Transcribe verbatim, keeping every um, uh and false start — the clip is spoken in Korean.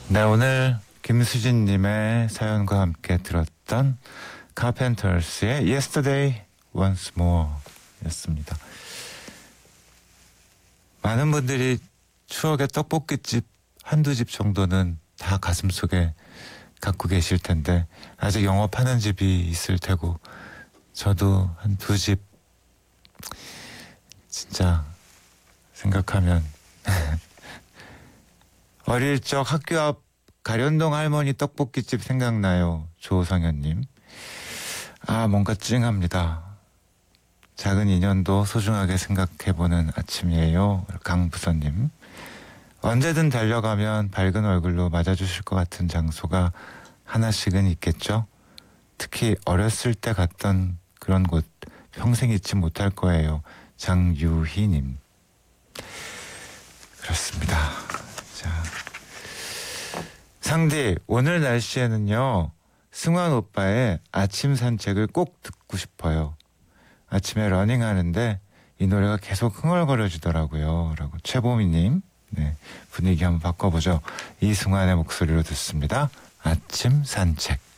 네, 오늘 김수진님의 사연과 함께 들었던 카펜터스의 Yesterday Once More 였습니다. 많은 분들이 추억의 떡볶이집 한두 집 정도는 다 가슴속에 갖고 계실 텐데 아직 영업하는 집이 있을 테고 저도 한 두 집 진짜 생각하면 어릴 적 학교 앞 가련동 할머니 떡볶이집 생각나요. 조성현님. 아, 뭔가 찡합니다. 작은 인연도 소중하게 생각해보는 아침이에요. 강부선님. 언제든 달려가면 밝은 얼굴로 맞아주실 것 같은 장소가 하나씩은 있겠죠. 특히 어렸을 때 갔던 그런 곳 평생 잊지 못할 거예요. 장유희님. 그렇습니다. 자, 상디, 오늘 날씨에는요 승환 오빠의 아침 산책을 꼭 듣고 싶어요. 아침에 러닝하는데 이 노래가 계속 흥얼거려지더라고요. 라고 최보미님. 네, 분위기 한번 바꿔보죠. 이승환의 목소리로 듣습니다. 아침 산책.